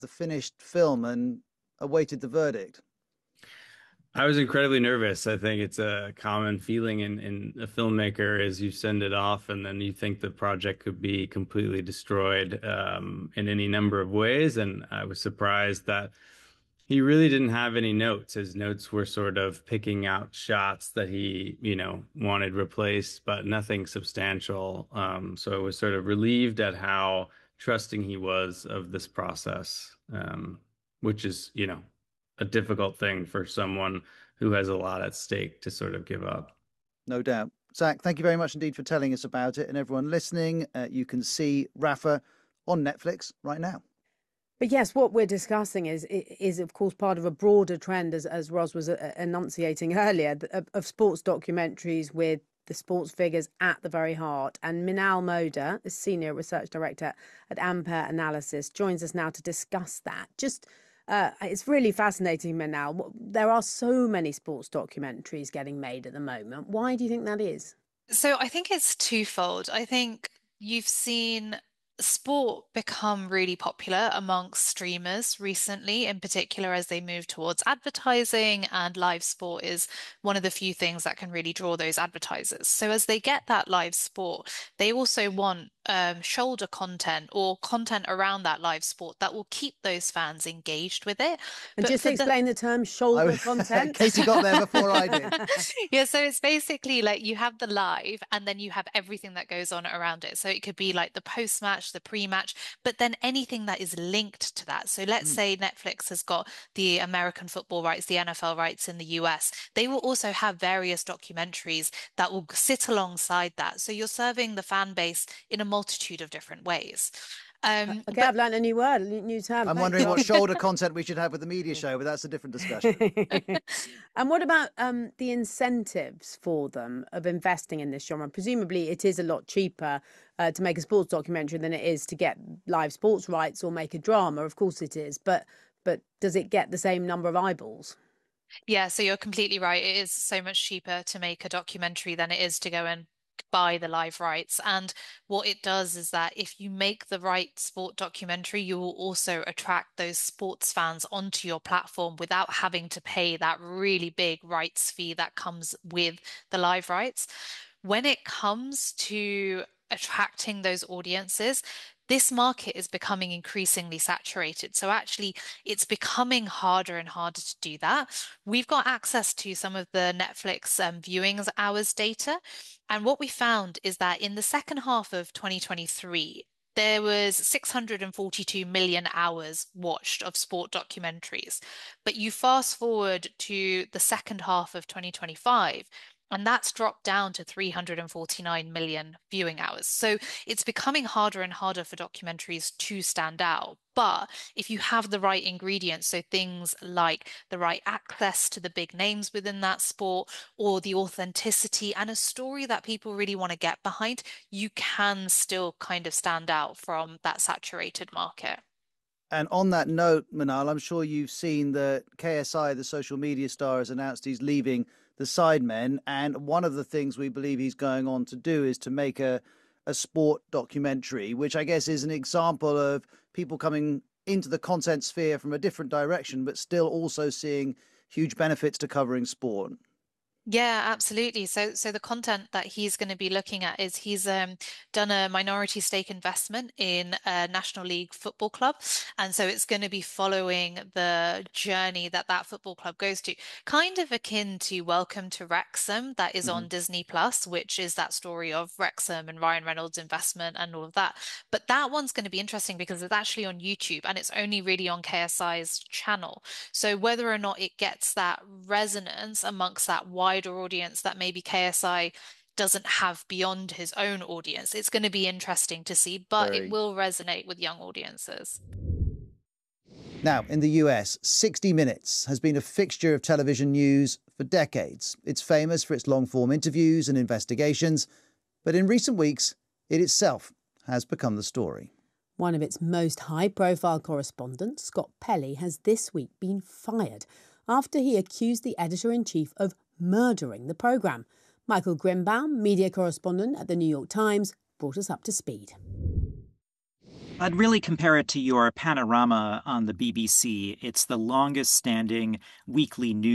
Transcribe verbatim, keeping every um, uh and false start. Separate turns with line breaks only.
the finished film and awaited the verdict?
I was incredibly nervous. I think it's a common feeling in, in a filmmaker is you send it off and then you think the project could be completely destroyed um, in any number of ways. And I was surprised that he really didn't have any notes. His notes were sort of picking out shots that he, you know, wanted replaced, but nothing substantial. Um, so I was sort of relieved at how trusting he was of this process, um, which is, you know, a difficult thing for someone who has a lot at stake to sort of give up.
No doubt. Zach, thank you very much indeed for telling us about it. And everyone listening, uh, you can see Rafa on Netflix right now.
But yes, what we're discussing is is of course part of a broader trend, as as Ros was uh, enunciating earlier, of, of sports documentaries with the sports figures at the very heart. And Minal Moda, the senior research director at Ampere Analysis, joins us now to discuss that. Just uh, it's really fascinating, Minal. There are so many sports documentaries getting made at the moment. Why do you think that is?
So I think it's twofold. I think you've seen sport become really popular amongst streamers recently, in particular as they move towards advertising, and live sport is one of the few things that can really draw those advertisers. So as they get that live sport, they also want um, shoulder content or content around that live sport that will keep those fans engaged with it.
And
But
just
for
to
the
explain the term shoulder
was,
content.
Katie got there before I did.
Yeah, so it's basically like you have the live and then you have everything that goes on around it. So it could be like the post-match, the pre-match, but then anything that is linked to that. So let's
Mm.
say Netflix has got the American football rights, the N F L rights in the U S. They will also have various documentaries that will sit alongside that. So you're serving the fan base in a multitude of different ways. Um,
Okay,
but
I've learned a new word, a new term.
I'm
Thanks,
wondering what
Ross.
shoulder content we should have with the media show, but that's a different discussion.
And what about um, the incentives for them of investing in this genre? Presumably, it is a lot cheaper uh, to make a sports documentary than it is to get live sports rights or make a drama. Of course, it is, but but does it get the same number of eyeballs?
Yeah, so you're completely right. It is so much cheaper to make a documentary than it is to go and buy the live rights. And what it does is that if you make the right sport documentary, you will also attract those sports fans onto your platform without having to pay that really big rights fee that comes with the live rights. When it comes to attracting those audiences, this market is becoming increasingly saturated. So actually, it's becoming harder and harder to do that. We've got access to some of the Netflix um, viewing hours data. And what we found is that in the second half of twenty twenty-three, there was six hundred forty-two million hours watched of sport documentaries. But you fast forward to the second half of twenty twenty-five, and that's dropped down to three hundred forty-nine million viewing hours. So it's becoming harder and harder for documentaries to stand out. But if you have the right ingredients, so things like the right access to the big names within that sport, or the authenticity and a story that people really want to get behind, you can still kind of stand out from that saturated market.
And on that note, Manal, I'm sure you've seen that K S I, the social media star, has announced he's leaving the Sidemen. And one of the things we believe he's going on to do is to make a, a sport documentary, which I guess is an example of people coming into the content sphere from a different direction, but still also seeing huge benefits to covering sport.
Yeah, absolutely. So, so the content that he's going to be looking at is he's um, done a minority stake investment in a National League football club, and so it's going to be following the journey that that football club goes to, kind of akin to Welcome to Wrexham, that is
Mm-hmm.
on Disney Plus, which is that story of Wrexham and Ryan Reynolds' investment and all of that. But that one's going to be interesting because it's actually on YouTube and it's only really on K S I's channel. So whether or not it gets that resonance amongst that wider audience that maybe K S I doesn't have beyond his own audience, it's going to be interesting to see, but it
Very.
will resonate with young audiences.
Now, in the U S, sixty minutes has been a fixture of television news for decades. It's famous for its long-form interviews and investigations, but in recent weeks, it itself has become the story.
One of its most high-profile correspondents, Scott Pelley, has this week been fired after he accused the editor-in-chief of murdering the programme. Michael Grimbaum, media correspondent at the New York Times, brought us up to speed.
I'd really compare it to your Panorama on the B B C. It's the longest standing weekly news